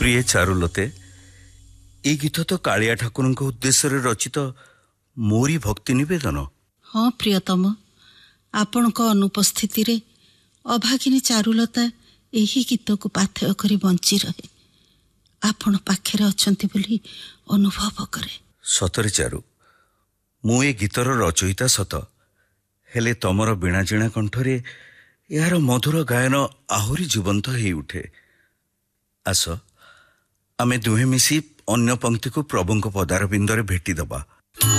प्रिय चारुलते, ये गीत तो कालिया ठाकुर उद्देश्य रचित मोरी भक्ति निवेदन। हाँ प्रियतम, आपण अनुपस्थिति रे अभागिनी चारुलता यही गीत को पाथेय करी बंची रहे। आपण पाखे अछंती बोली अनुभव करे। सतरे चारु, मु ए गीतर रचयिता सत, हेले तमर बीणाजीणा कंठरे यार मधुर गायन आहुरी जीवंत हो उठे। आस आमे दुहे मिसी अन्य पंक्ति को प्रभुंक पदार बिंदरे भेटी दबा।